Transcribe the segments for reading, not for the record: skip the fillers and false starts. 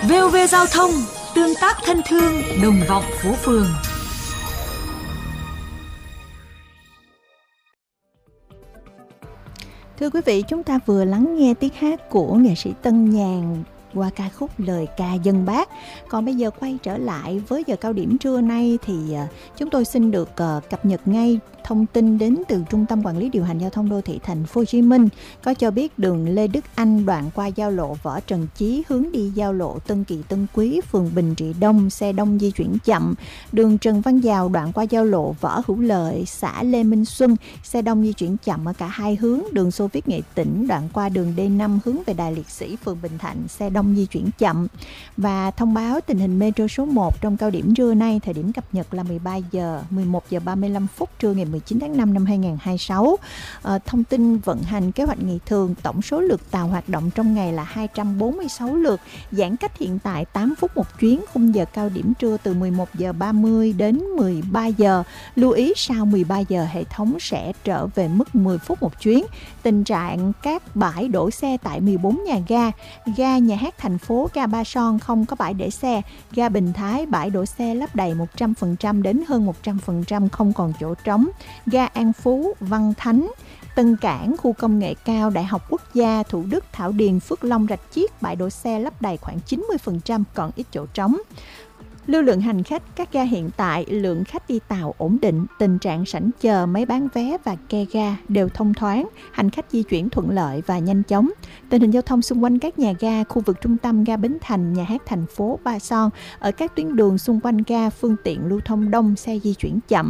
VOV Giao thông, tương tác thân thương, đồng vọng phố phường. Thưa quý vị, chúng ta vừa lắng nghe tiếng hát của nghệ sĩ Tân Nhàn qua ca khúc Lời ca dân Bác. Còn bây giờ quay trở lại với giờ cao điểm trưa nay thì chúng tôi xin được cập nhật ngay thông tin đến từ Trung tâm Quản lý Điều hành Giao thông Đô thị Thành phố Hồ Chí Minh có cho biết đường Lê Đức Anh đoạn qua giao lộ Võ Trần Chí hướng đi giao lộ Tân Kỳ Tân Quý, phường Bình Trị Đông, xe đông di chuyển chậm. Đường Trần Văn Dào đoạn qua giao lộ Võ Hữu Lợi, xã Lê Minh Xuân, xe đông di chuyển chậm ở cả hai hướng. Đường Xô Viết Nghệ Tĩnh đoạn qua đường D5 hướng về Đài Liệt Sĩ, phường Bình Thạnh, xe đông di chuyển chậm. Và thông báo tình hình metro số 1 trong cao điểm trưa nay, thời điểm cập nhật là 11 giờ 35 phút trưa ngày 19 tháng 5 năm 2026. Thông tin vận hành kế hoạch ngày thường, tổng số lượt tàu hoạt động trong ngày là 246 lượt, giãn cách hiện tại 8 phút một chuyến, khung giờ cao điểm trưa từ 11 giờ 30 đến 13 giờ. Lưu ý sau 13 giờ hệ thống sẽ trở về mức 10 phút một chuyến. Tình trạng các bãi đổ xe tại 14 nhà ga: ga Nhà hát Thành phố, ga Ba Son không có bãi để xe, ga Bình Thái bãi đổ xe lấp đầy 100% đến hơn 100%, không còn chỗ trống, ga An Phú, Văn Thánh, Tân Cảng, khu công nghệ cao, Đại học Quốc gia, Thủ Đức, Thảo Điền, Phước Long, Rạch Chiếc bãi đổ xe lấp đầy khoảng 90%, còn ít chỗ trống. Lưu lượng hành khách các ga hiện tại, lượng khách đi tàu ổn định, tình trạng sảnh chờ, máy bán vé và ke ga đều thông thoáng, hành khách di chuyển thuận lợi và nhanh chóng. Tình hình giao thông xung quanh các nhà ga, khu vực trung tâm ga Bến Thành, Nhà hát Thành phố, Ba Son, ở các tuyến đường xung quanh ga, phương tiện lưu thông đông, xe di chuyển chậm.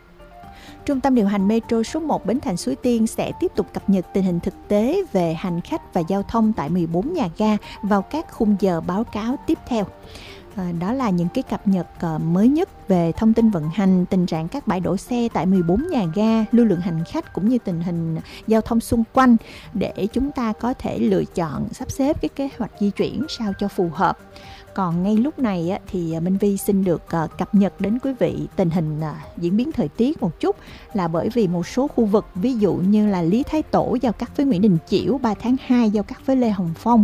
Trung tâm điều hành metro số 1 Bến Thành Suối Tiên sẽ tiếp tục cập nhật tình hình thực tế về hành khách và giao thông tại 14 nhà ga vào các khung giờ báo cáo tiếp theo. Đó là những cái cập nhật mới nhất về thông tin vận hành, tình trạng các bãi đổ xe tại 14 nhà ga, lưu lượng hành khách cũng như tình hình giao thông xung quanh để chúng ta có thể lựa chọn sắp xếp cái kế hoạch di chuyển sao cho phù hợp. Còn ngay lúc này thì Minh Vi xin được cập nhật đến quý vị tình hình diễn biến thời tiết một chút, là bởi vì một số khu vực ví dụ như là Lý Thái Tổ giao cắt với Nguyễn Đình Chiểu, 3 tháng 2 giao cắt với Lê Hồng Phong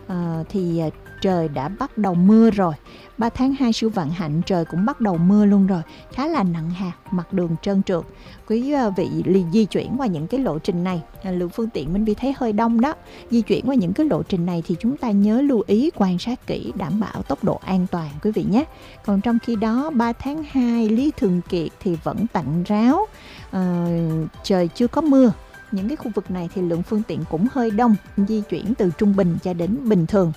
thì trời đã bắt đầu mưa rồi. 3 tháng 2 Sư Vạn Hạnh trời cũng bắt đầu mưa luôn rồi, khá là nặng hạt, mặt đường trơn trượt. Quý vị di chuyển qua những cái lộ trình này, lượng phương tiện Minh Vi thấy hơi đông đó. Di chuyển qua những cái lộ trình này thì chúng ta nhớ lưu ý quan sát kỹ, đảm bảo tốc độ an toàn quý vị nhé. Còn trong khi đó 3 tháng 2 Lý Thường Kiệt thì vẫn tạnh ráo, trời chưa có mưa. Những cái khu vực này thì lượng phương tiện cũng hơi đông, di chuyển từ trung bình cho đến bình thường.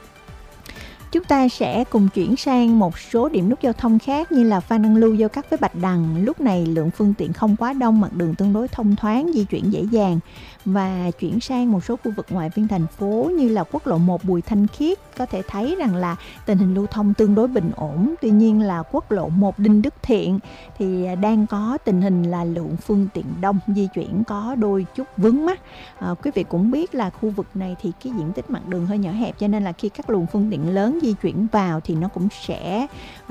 Chúng ta sẽ cùng chuyển sang một số điểm nút giao thông khác như là Phan Đăng Lưu giao cắt với Bạch Đằng. Lúc này lượng phương tiện không quá đông, mặt đường tương đối thông thoáng, di chuyển dễ dàng. Và chuyển sang một số khu vực ngoại viên thành phố như là quốc lộ 1 Bùi Thanh Khiết, có thể thấy rằng là tình hình lưu thông tương đối bình ổn. Tuy nhiên là quốc lộ 1 Đinh Đức Thiện thì đang có tình hình là lượng phương tiện đông, di chuyển có đôi chút vướng mắc. Quý vị cũng biết là khu vực này thì cái diện tích mặt đường hơi nhỏ hẹp, cho nên là khi các luồng phương tiện lớn di chuyển vào thì nó cũng sẽ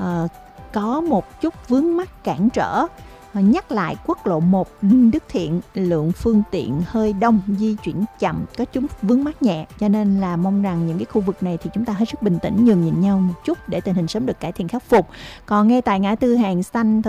có một chút vướng mắc cản trở. Nhắc lại quốc lộ 1 Đinh Đức Thiện, lượng phương tiện hơi đông, di chuyển chậm, có chút vướng mắc nhẹ, cho nên là mong rằng những cái khu vực này thì chúng ta hết sức bình tĩnh, nhường nhịn nhau một chút để tình hình sớm được cải thiện khắc phục. Còn ngay tại ngã tư Hàng Xanh